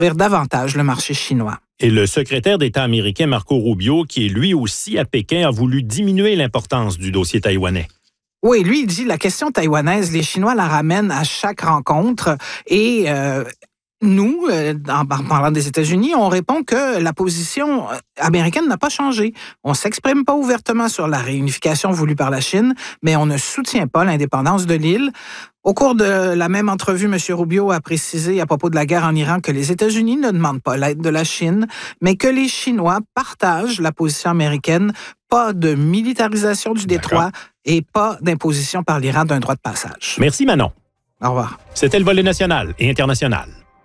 ouvrir davantage le marché chinois. Et le secrétaire d'État américain Marco Rubio, qui est lui aussi à Pékin, a voulu diminuer l'importance du dossier taïwanais. Oui, lui, il dit la question taïwanaise, les Chinois la ramènent à chaque rencontre et nous, en parlant des États-Unis, on répond que la position américaine n'a pas changé. On ne s'exprime pas ouvertement sur la réunification voulue par la Chine, mais on ne soutient pas l'indépendance de l'île. Au cours de la même entrevue, M. Rubio a précisé à propos de la guerre en Iran que les États-Unis ne demandent pas l'aide de la Chine, mais que les Chinois partagent la position américaine, pas de militarisation du détroit et pas d'imposition par l'Iran d'un droit de passage. Merci Manon. Au revoir. C'était le volet national et international.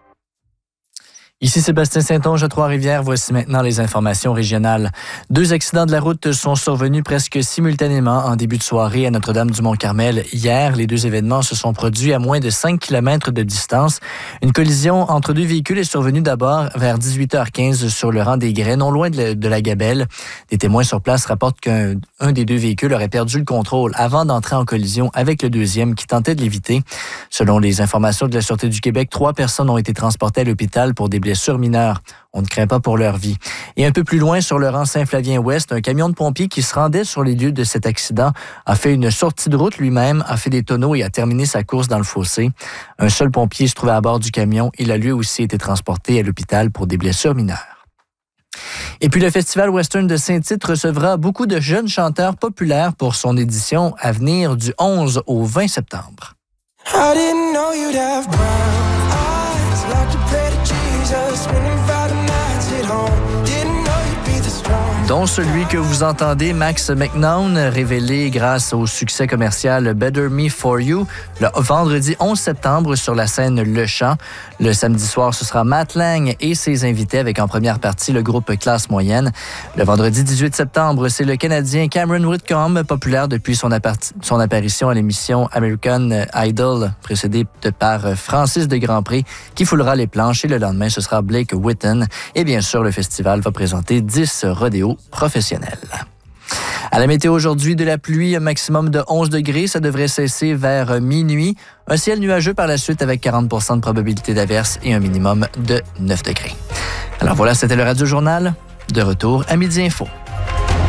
Ici Sébastien Saint-Onge à Trois-Rivières. Voici maintenant les informations régionales. 2 accidents de la route sont survenus presque simultanément en début de soirée à Notre-Dame-du-Mont-Carmel. Hier, les 2 événements se sont produits à moins de 5 km de distance. Une collision entre 2 véhicules est survenue d'abord vers 18h15 sur le rang des Grès, non loin de la Gabelle. Des témoins sur place rapportent qu'un des 2 véhicules aurait perdu le contrôle avant d'entrer en collision avec le deuxième qui tentait de l'éviter. Selon les informations de la Sûreté du Québec, 3 personnes ont été transportées à l'hôpital pour des blessures mineures. On ne craint pas pour leur vie. Et un peu plus loin, sur le rang Saint-Flavien-Ouest, un camion de pompiers qui se rendait sur les lieux de cet accident a fait une sortie de route lui-même, a fait des tonneaux et a terminé sa course dans le fossé. Un seul pompier se trouvait à bord du camion. Il a lui aussi été transporté à l'hôpital pour des blessures mineures. Et puis le Festival Western de Saint-Tite recevra beaucoup de jeunes chanteurs populaires pour son édition à venir du 11 au 20 septembre. I didn't know you'd have brown eyes like you pray to Jesus, spending Friday nights at home. Didn't know you'd be the strong. Dont celui que vous entendez, Max McNown, révélé grâce au succès commercial Better Me For You, le vendredi 11 septembre sur la scène Le Champ. Le samedi soir, ce sera Matt Lang et ses invités avec en première partie le groupe Classe Moyenne. Le vendredi 18 septembre, c'est le Canadien Cameron Whitcomb, populaire depuis son apparition à l'émission American Idol, précédé par Francis de Grandpré, qui foulera les planches. Et le lendemain, ce sera Blake Whitten. Et bien sûr, le festival va présenter 10 rodéos professionnels. À la météo aujourd'hui, de la pluie, un maximum de 11 degrés. Ça devrait cesser vers minuit. Un ciel nuageux par la suite avec 40% de probabilité d'averse et un minimum de 9 degrés. Alors voilà, c'était le Radio Journal. De retour à Midi Info.